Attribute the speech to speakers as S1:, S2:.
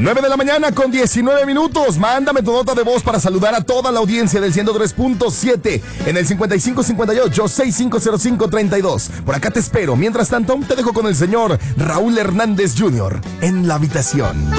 S1: 9 de la mañana con 19 minutos. Mándame tu nota de voz para saludar a toda la audiencia del 103.7 en el 5558-650532. Por acá te espero. Mientras tanto, te dejo con el señor Raúl Hernández Jr. en la habitación.